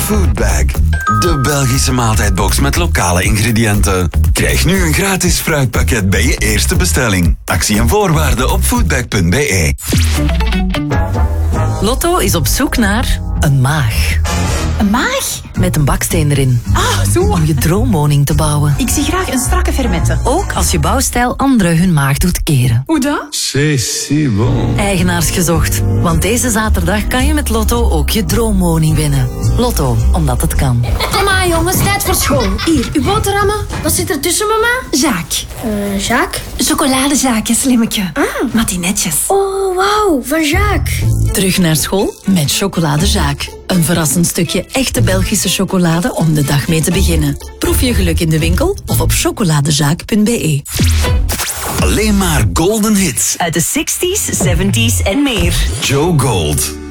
Foodbag. De Belgische maaltijdbox met lokale ingrediënten. Krijg nu een gratis fruitpakket bij je eerste bestelling. Actie en voorwaarden op foodbag.be. Lotto is op zoek naar een maag. Een maag? Met een baksteen erin. Ah, zo. Om je droomwoning te bouwen. Ik zie graag een strakke fermette. Ook als je bouwstijl anderen hun maag doet keren. Hoe dat? C'est si bon. Eigenaars gezocht. Want deze zaterdag kan je met Lotto ook je droomwoning winnen. Lotto, omdat het kan. Kom maar jongens, tijd voor school. Hier, uw boterhammen. Wat zit er tussen, mama? Jacques. Jacques? Chocoladezaakje, slimmetje. Matinetjes. Oh, wauw, van Jacques. Terug naar school met Chocolade Jacques. Een verrassend stukje echte Belgische chocolade om de dag mee te beginnen. Proef je geluk in de winkel of op chocoladejacques.be. Alleen maar golden hits. Uit de 60s, 70s en meer. Joe Gold.